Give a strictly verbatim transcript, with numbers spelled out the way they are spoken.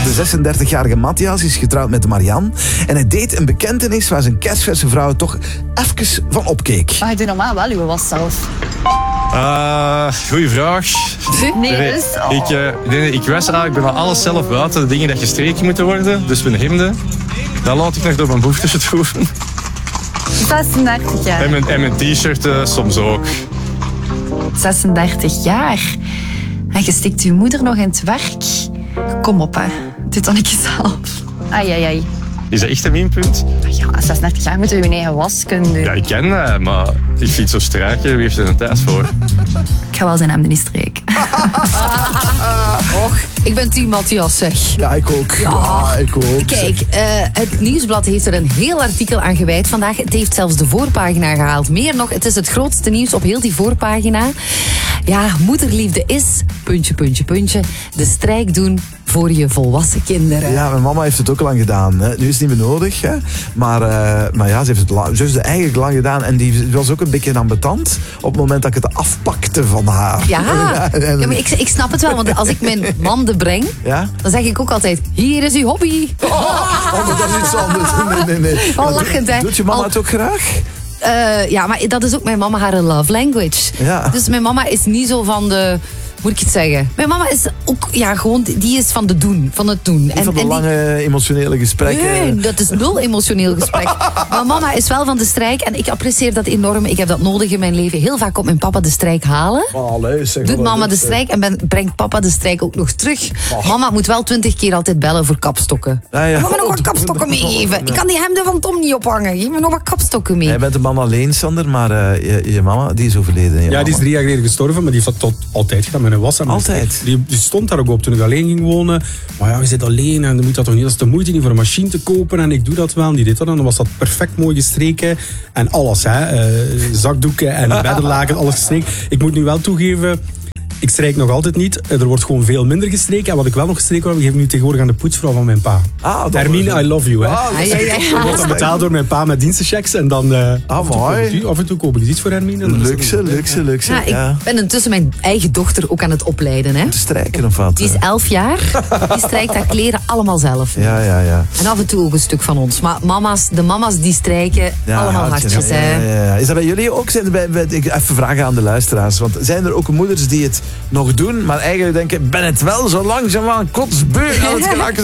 De zesendertigjarige Matthias is getrouwd met Marianne. En hij deed een bekentenis waar zijn kerstverse vrouw toch even van opkeek. Maar je doet normaal wel uw was zelf. Uh, goeie vraag. Nee, nee, dus... ik, uh, nee, ik wist eigenlijk bijna alles zelf buiten. De dingen die gestreken moeten worden. Dus mijn hemden. Dat laat ik nog door mijn boefjes doen. zesendertig jaar. En mijn, en mijn t-shirt uh, soms ook. zesendertig jaar. En je stikt je moeder nog in het werk. Kom op, hè. Doe dan een keer zelf. Ai, ai, ai. Is dat echt een minpunt? Ja, als zesendertig jaar moet je je eigen was kunnen doen. Ja, ik ken dat, maar ik vind zo strijken. Wie heeft er een tijd voor? Ik ga wel zijn hemden niet streken. Och, ik ben team Matthias, zeg. Ja, ik ook. Ja, ja ik ook. Kijk, uh, het Nieuwsblad heeft er een heel artikel aan gewijd vandaag. Het heeft zelfs de voorpagina gehaald. Meer nog, het is het grootste nieuws op heel die voorpagina. Ja, moederliefde is, puntje, puntje, puntje, de strijk doen voor je volwassen kinderen. Ja, mijn mama heeft het ook lang gedaan. Hè. Nu is het niet meer nodig. Hè. Maar, uh, maar ja, ze heeft het, lang, ze heeft het eigenlijk lang gedaan. En die was ook een beetje ambetant op het moment dat ik het afpakte van haar. Ja, ja maar ik, ik snap het wel. Want als ik mijn manden breng, ja? dan zeg ik ook altijd, hier is uw hobby. Oh, oh maar dat is iets anders. Nee, nee, nee. Al lachend, hè. Doet je mama Al... het ook graag? Uh, ja, maar dat is ook mijn mama haar love language. Ja. Dus mijn mama is niet zo van de... Moet ik het zeggen? Mijn mama is ook, ja, gewoon, die is van de doen, van het doen. En, van de en lange die... emotionele gesprekken. Nee, dat is nul emotioneel gesprek. Maar mama is wel van de strijk en ik apprecieer dat enorm. Ik heb dat nodig in mijn leven. Heel vaak komt mijn papa de strijk halen. Allee, zeg, doet mama de strijk en ben, brengt papa de strijk ook nog terug. Oh. Mama moet wel twintig keer altijd bellen voor kapstokken. Ja, ja. Mag me nog wat kapstokken meegeven? Ik kan die hemden van Tom niet ophangen. Geef me nog wat kapstokken mee. Jij bent een man alleen, Sander, maar uh, je, je mama die is overleden. Ja, mama. Die is drie jaar geleden gestorven, maar die heeft dat tot altijd gedaan met een was. Altijd? Die, die stond daar ook op toen ik alleen ging wonen. Maar ja, je zit alleen en dan moet dat toch niet. Dat is de moeite niet voor een machine te kopen en ik doe dat wel. En die deed dat en dan was dat perfect mooi gestreken. En alles, hè. Uh, zakdoeken en beddenlaken, alles gestreken. Ik moet nu wel toegeven... Ik strijk nog altijd niet. Er wordt gewoon veel minder gestreken. En wat ik wel nog gestreken heb, geef ik nu tegenwoordig aan de poetsvrouw van mijn pa. Ah, Hermine, I love you. Hè. Ah, dat ja, ja, ja. wordt dan betaald door mijn pa met dienstenchecks. En dan uh, ah, af, en toe, af en toe koop ik iets voor Hermine. Luxe, luxe, luxe. Ja, ja. Ik ben intussen mijn eigen dochter ook aan het opleiden. Hè. Te strijken of wat? Die is elf jaar. Die strijkt haar kleren allemaal zelf. Ja, ja, ja. En af en toe ook een stuk van ons. Maar mama's, de mama's die strijken, ja, allemaal hartjes. Ja, ja, ja, ja. Is dat bij jullie ook? Zijn er bij, bij, ik even vragen aan de luisteraars. Want zijn er ook moeders die het nog doen, maar eigenlijk denken, ben het wel zo langzaamaan kotsbeu aan het geraken